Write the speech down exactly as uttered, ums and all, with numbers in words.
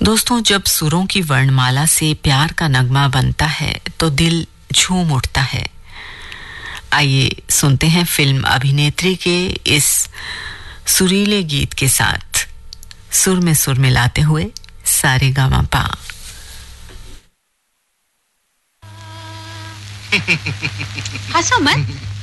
दोस्तों, जब सुरों की वर्णमाला से प्यार का नगमा बनता है तो दिल झूम उठता है। आइए सुनते हैं फिल्म अभिनेत्री के इस सुरीले गीत के साथ, सुर में सुर मिलाते हुए सारे गामा पा। हंसो मत।